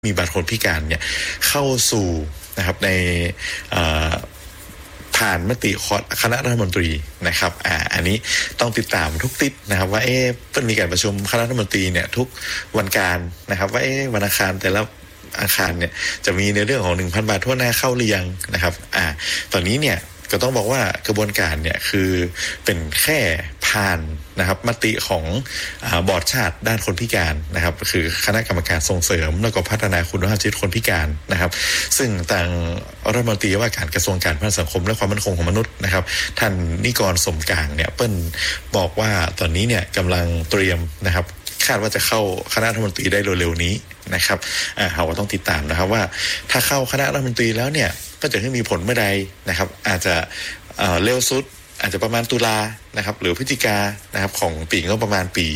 มีบัตรคนพิการเนี่ยเข้าสู่นะครับในผ่านมติคณะรัฐมนตรีนะครับอันนี้ต้องติดตามทุกติดนะครับว่าเพิ่งมีการประชุมคณะรัฐมนตรีเนี่ยทุกวันการนะครับว่าวันอังคารแต่ละอังคารเนี่ยจะมีในเรื่องของ 1,000 บาททั่วหน้าเข้าหรือยังนะครับตอนนี้เนี่ยก็ต้องบอกว่ากระบวนการเนี่ยคือเป็นแค่ผ่านนะครับมติของบอร์ดชาติด้านคนพิการนะครับคือคณะกรรมการส่งเสริมและก็พัฒนาคุณภาพชีวิตคนพิการนะครับซึ่งทางรัฐมนตรีว่าการกระทรวงการพัฒนาสังคมและความมั่นคงของมนุษย์นะครับท่านนิกรสมกลางเนี่ยเปิ้ลบอกว่าตอนนี้เนี่ยกำลังเตรียมนะครับคาดว่าจะเข้าคณะรัฐมนตรีได้เร็วๆนี้นะครับเราก็ต้องติดตามนะครับว่าถ้าเข้าคณะรัฐมนตรีแล้วเนี่ยก็จะให้มีผลเมื่อใดนะครับอาจจะเร็วสุดอาจจะประมาณตุลานะครับหรือพฤศจิกานะครับของปีงบประมาณปี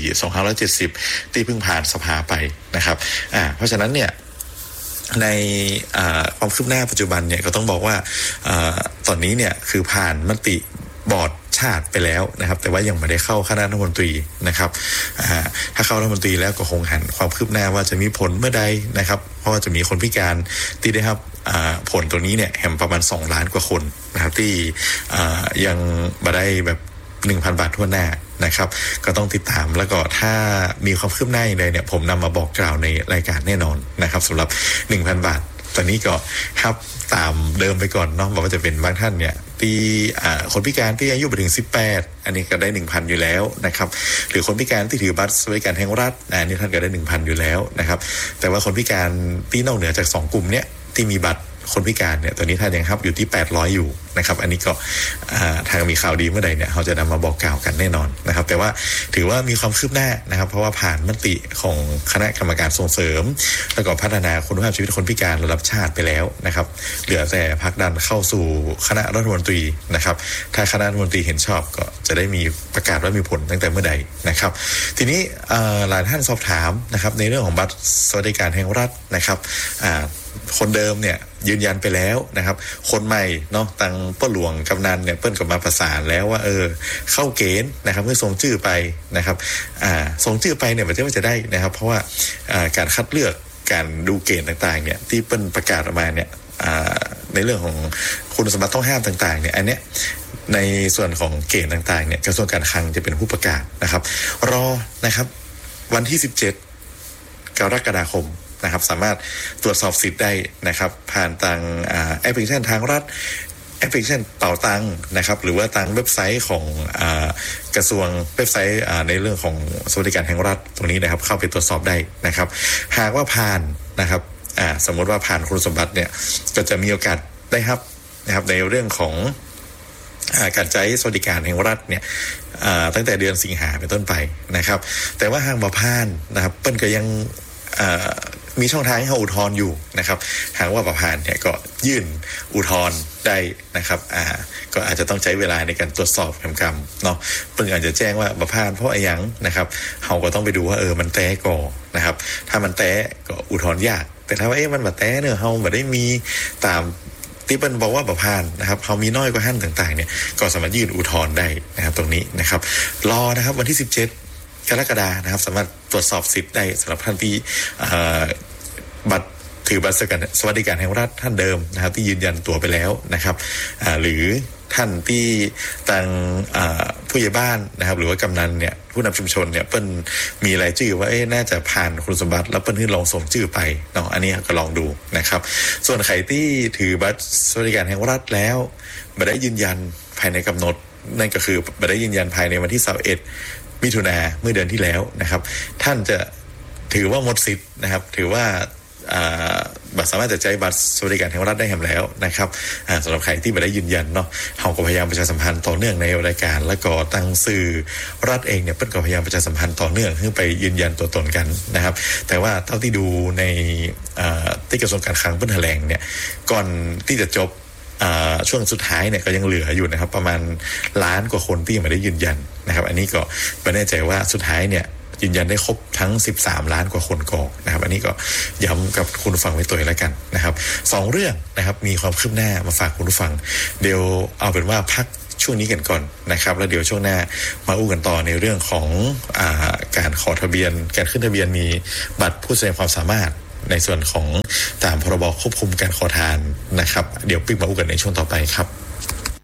2570ที่เพิ่งผ่านสภาไปนะครับเพราะฉะนั้นเนี่ยในความคืบหน้าปัจจุบันเนี่ยก็ต้องบอกว่าตอนนี้เนี่ยคือผ่านมติบอร์ดชาติไปแล้วนะครับแต่ว่ายังไม่ได้เข้าคณะรัฐมนตรีนะครับถ้าเข้ารัฐมนตรีแล้วก็คงหันความคืบหน้าว่าจะมีผลเมื่อใดนะครับเพราะว่าจะมีคนพิการที่ได้รับผลตัวนี้เนี่ยแหมประมาณ2ล้านกว่าคนนะครับที่ยังไม่ได้แบบ 1,000 บาททั่วหน้านะครับก็ต้องติดตามแล้วก็ถ้ามีความคืบหน้าอย่างไรเนี่ยผมนำมาบอกกล่าวในรายการแน่นอนนะครับสำหรับ 1,000 บาทตอนนี้ก็ครับตามเดิมไปก่อนเนาะบอกว่าจะเป็นบางท่านเนี่ยที่คนพิการที่อายุไปถึง18อันนี้ก็ได้ 1,000 อยู่แล้วนะครับหรือคนพิการที่ถือบัตรสวัสดิการแห่งรัฐอันนี้ท่านก็ได้ 1,000 อยู่แล้วนะครับแต่ว่าคนพิการที่นอกเหนือจาก2กลุ่มเนี้ยที่มีบัตรคนพิการเนี่ยตอนนี้ท่านยังครับอยู่ที่800อยู่นะครับอันนี้ก็ทางมีข่าวดีเมื่อใดเนี่ยเราจะนำมาบอกกล่าวกันแน่นอนนะครับแต่ว่าถือว่ามีความคืบหน้านะครับเพราะว่าผ่านมติของคณะกรรมการส่งเสริมแล้วก็พัฒนาคุณภาพชีวิตคนพิการระดับชาติไปแล้วนะครับเหลือแต่ผลักดันเข้าสู่คณะรัฐมนตรีนะครับถ้าคณะรัฐมนตรีเห็นชอบก็จะได้มีประกาศว่ามีผลตั้งแต่เมื่อใดนะครับทีนี้หลายท่านสอบถามนะครับในเรื่องของบัตรสวัสดิการแห่งรัฐนะครับคนเดิมเนี่ยยืนยันไปแล้วนะครับคนใหม่เนาะตังป้าหลวงกำนันเนี่ยเปิ้ลก็มาประสานแล้วว่าเข้าเกณฑ์นะครับเพื่อส่งชื่อไปนะครับส่งชื่อไปเนี่ยมันจะได้นะครับเพราะว่าการคัดเลือกการดูเกณฑ์ต่างๆเนี่ยที่เปิ้ลประกาศออกมาเนี่ยในเรื่องของคุณสมบัติต้องห้ามต่างๆเนี่ยอันเนี้ยในส่วนของเกณฑ์ต่างๆเนี่ยกระทรวงการคลังจะเป็นผู้ประกาศนะครับรอนะครับวันที่17 กรกฎาคมนะครับสามารถตรวจสอบสิทธิ์ได้นะครับผ่านทางแอปพลิเคชันทางรัฐแอปพลิเคชันเป่าตังนะครับหรือว่าทางเว็บไซต์ของกระทรวงเว็บไซต์ในเรื่องของสวัสดิการแห่งรัฐตรงนี้นะครับเข้าไปตรวจสอบได้นะครับหากว่าผ่านนะครับสมมติว่าผ่านคุณสมบัติเนี่ยก็จะมีโอกาสได้ครับนะครับในเรื่องของการใช้สวัสดิการแห่งรัฐเนี่ยตั้งแต่เดือนสิงหาเป็นต้นไปนะครับแต่ว่าหากบ่ผ่านนะครับเปิ้ลก็ยังมีช่องทางให้เขาอุทธรณ์อยู่นะครับหากว่าประพานเนี่ยก็ยื่นอุทธรณ์ได้นะครับก็อาจจะต้องใช้เวลาในการตรวจสอบกำๆเนาะเพิ่งอาจจะแจ้งว่าประพานเพราะอะไรยังนะครับเขาก็ต้องไปดูว่ามันแต้ก่อนะครับถ้ามันแต้ก็อุทธรณ์ยากแต่ถ้าว่ามันบ่แต้เนี่ยเขาบ่ได้มีตามที่เป็นบอกว่าประพานนะครับเขามีน้อยกว่าหั่นต่างๆเนี่ยก็สามารถยื่นอุทธรณ์ได้นะครับตรงนี้นะครับรอนะครับวันที่17 กรกฎาคมนะครับสามารถตรวจสอบสิทธิ์ได้สำหรับท่านที่บัตรถือบัตรสวัสดิการแห่งรัฐท่านเดิมนะครับที่ยืนยันตัวไปแล้วนะครับหรือท่านที่ต่างผู้ใหญ่บ้านนะครับหรือว่ากำนันเนี่ยผู้นำชุมชนเนี่ยเปิ้ลมีรายชื่อว่าน่าจะผ่านคุณสมบัติแล้วเปิ้ลที่ลองส่งชื่อไปเนาะอันนี้ก็ลองดูนะครับส่วนใครที่ถือบัตรสวัสดิการแห่งรัฐแล้วไม่ได้ยืนยันภายในกำหนดนั่นก็คือไม่ได้ยืนยันภายในวันที่21 มิถุนาเมื่อเดือนที่แล้วนะครับท่านจะถือว่าหมดสิทธิ์นะครับถือว่าบัตรสามารถจะใช้บัตรสวัสดิการแห่งรัฐได้แห่งแล้วนะครับสำหรับใครที่ไม่ได้ยืนยันเนาะเราก็พยายามประชาสัมพันธ์ต่อเนื่องในรายการแล้วก็ตั้งสื่อรัฐเองเนี่ยเพิ่นก็พยายามประชาสัมพันธ์ต่อเนื่องเพื่อไปยืนยันตัวตนกันนะครับแต่ว่าเท่าที่ดูในที่กระทรวงการคลังเพิ่นแถลงเนี่ยก่อนที่จะจบช่วงสุดท้ายเนี่ยก็ยังเหลืออยู่นะครับประมาณล้านกว่าคนที่ยังไม่ได้ยืนยันนะครับอันนี้ก็ไม่แน่ใจว่าสุดท้ายเนี่ยยืนยันได้ครบทั้ง13ล้านกว่าคนก่อนนะครับอันนี้ก็ย้ำกับคุณผู้ฟังไว้ตัวแล้วกันนะครับ2เรื่องนะครับมีความคืบหน้ามาฝากคุณผู้ฟังเดี๋ยวเอาเป็นว่าพักช่วงนี้กันก่อนนะครับแล้วเดี๋ยวช่วงหน้ามาอู้กันต่อในเรื่องของการขอทะเบียนการขึ้นทะเบียนมีบัตรผู้แสดงความสามารถในส่วนของตามพรบควบคุมการขอทานนะครับเดี๋ยวปิ๊กมาอู้กันในช่วงต่อไปครับ